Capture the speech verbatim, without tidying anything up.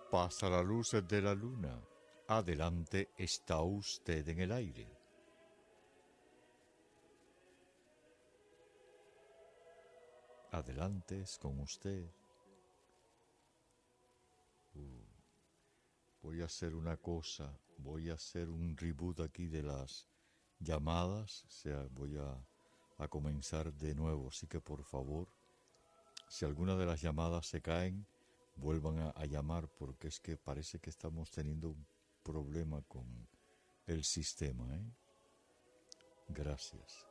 Pasa la luz de la luna. Adelante, está usted en el aire. Adelante, es con usted. Uh, voy a hacer una cosa. Voy a hacer un reboot aquí de las llamadas. O sea, voy a, a comenzar de nuevo. Así que por favor, si alguna de las llamadas se caen, vuelvan a, a llamar, porque es que parece que estamos teniendo un problema con el sistema, ¿eh? Gracias.